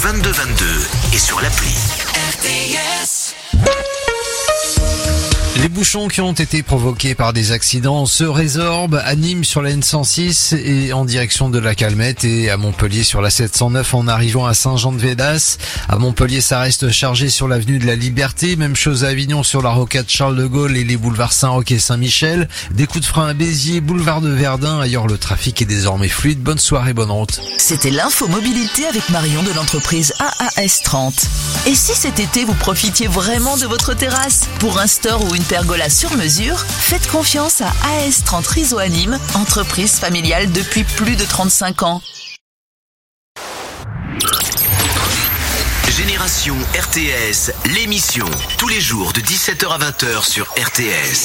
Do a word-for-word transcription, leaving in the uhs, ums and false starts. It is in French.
vingt-deux vingt-deux et sur l'appli. R T S. Les bouchons qui ont été provoqués par des accidents se résorbent à Nîmes sur la N cent six et en direction de la Calmette et à Montpellier sur la sept cent neuf en arrivant à Saint-Jean-de-Védas. À Montpellier, ça reste chargé sur l'avenue de la Liberté. Même chose à Avignon sur la rocade Charles de Gaulle et les boulevards Saint-Roch et Saint-Michel. Des coups de frein à Béziers, boulevard de Verdun. Ailleurs, le trafic est désormais fluide. Bonne soirée, bonne route. C'était l'info mobilité avec Marion de l'entreprise A A S trente. Et si cet été vous profitiez vraiment de votre terrasse pour un store ou une pergola sur mesure, faites confiance à A S trente Riso à Nîmes, entreprise familiale depuis plus de trente-cinq ans. Génération R T S, l'émission, tous les jours de dix-sept heures à vingt heures sur R T S.